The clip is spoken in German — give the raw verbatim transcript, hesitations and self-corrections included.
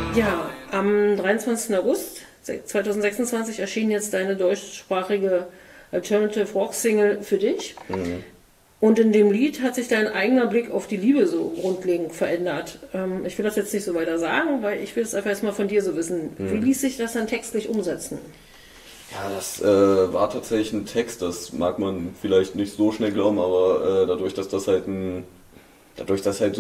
Ja, am dreiundzwanzigsten August zweitausendsechsundzwanzig erschien jetzt deine deutschsprachige Alternative Rock Single Für dich. Mhm. Und in dem Lied hat sich dein eigener Blick auf die Liebe so grundlegend verändert. Ähm, ich will das jetzt nicht so weiter sagen, weil ich will es einfach erstmal von dir so wissen. Mhm. Wie ließ sich das dann textlich umsetzen? Ja, das äh, war tatsächlich ein Text, das mag man vielleicht nicht so schnell glauben, aber äh, dadurch, dass das halt ein, dadurch, dass halt